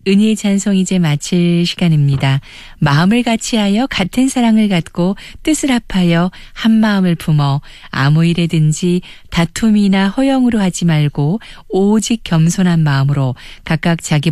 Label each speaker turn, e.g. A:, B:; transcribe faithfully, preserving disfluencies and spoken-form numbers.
A: 은희의 찬송 이제 마칠 시간입니다. 마음을 같이하여 같은 사랑을 갖고 뜻을 합하여 한 마음을 품어 아무 일에든지 다툼이나 허영으로 하지 말고 오직 겸손한 마음으로 각각 자기